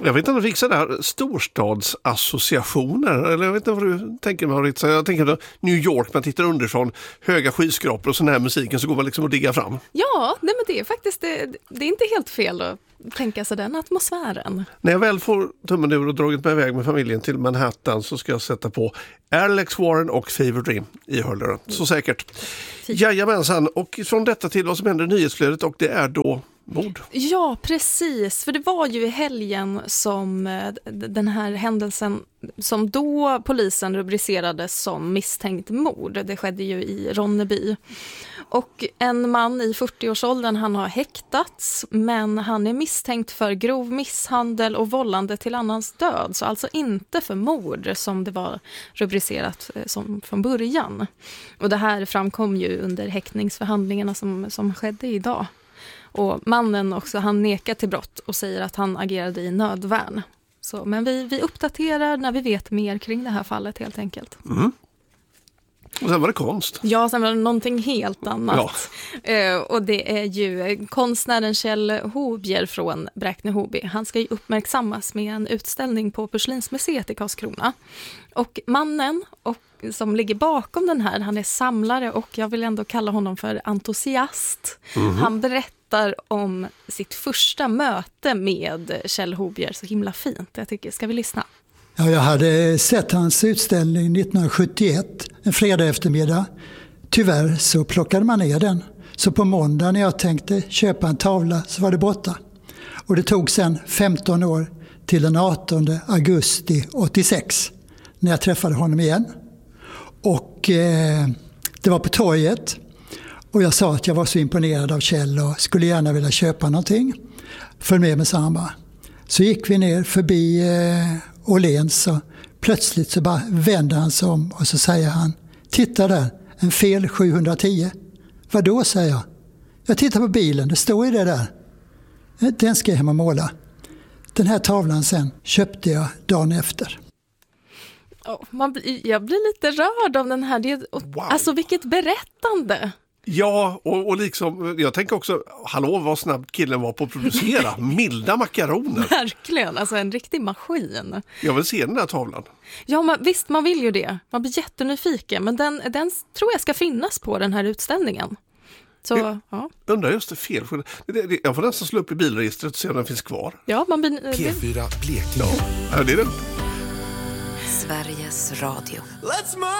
Jag vet inte om du fick sådär storstadsassociationer, eller jag vet inte vad du tänker Marit. Jag tänker på New York, man tittar underifrån, höga skyskrapor och sån här musiken, så går man liksom och diggar fram. Ja, nej men det är faktiskt, det är inte helt fel att tänka sig den atmosfären. När jag väl får tummen ur och dragit mig iväg med familjen till Manhattan så ska jag sätta på Alex Warren och Fever Dream i hörluren. Så säkert. Jajamensan, och från detta till vad som händer i nyhetsflödet, och det är då mord. Ja, precis. För det var ju i helgen som den här händelsen som då polisen rubricerade som misstänkt mord. Det skedde ju i Ronneby. Och en man i 40-årsåldern, han har häktats, men han är misstänkt för grov misshandel och vållande till annans död. Så alltså inte för mord som det var rubricerat som från början. Och det här framkom ju under häktningsförhandlingarna som skedde idag. Och mannen också, han nekar till brott och säger att han agerade i nödvärn. Så, men vi uppdaterar när vi vet mer kring det här fallet helt enkelt. Mm. Och sen var det konst. Ja, sen var det någonting helt annat. Ja. Och det är ju konstnären Kjell Hobier från Bräkne-Hoby. Han ska ju uppmärksammas med en utställning på Porslinsmuseet i Karlskrona. Och mannen som ligger bakom den här, han är samlare och jag vill ändå kalla honom för entusiast. Mm-hmm. Han berättar om sitt första möte med Kjell Hobier, så himla fint. Jag tycker, ska vi lyssna? Ja, jag hade sett hans utställning 1971, en fredag eftermiddag. Tyvärr så plockade man ner den. Så på måndag när jag tänkte köpa en tavla så var det borta. Och det tog sedan 15 år till den 18 augusti 86 när jag träffade honom igen. Och det var på torget. Och jag sa att jag var så imponerad av Kjell och skulle gärna vilja köpa någonting. Följ med med samma. Så gick vi ner förbi Åhléns och plötsligt så bara vänder han sig om och så säger han: titta där, en fel 710. Vadå, säger jag. Jag tittar på bilen, det står ju det där. Den ska jag hem och måla. Den här tavlan sen köpte jag dagen efter. Jag blir lite rörd av den här. Wow. Alltså vilket berättande. Ja, och liksom, jag tänker också, hallå vad snabbt killen var på att producera. Milda makaroner. Verkligen, alltså en riktig maskin. Jag vill se den där tavlan. Ja, visst, man vill ju det. Man blir jättenyfiken, men den tror jag ska finnas på den här utställningen. Så, ja. Undrar just det, fel. Jag får nästan slå upp i bilregistret och se om den finns kvar. Ja, P4 Blekinge. Ja, det är den. Sveriges Radio.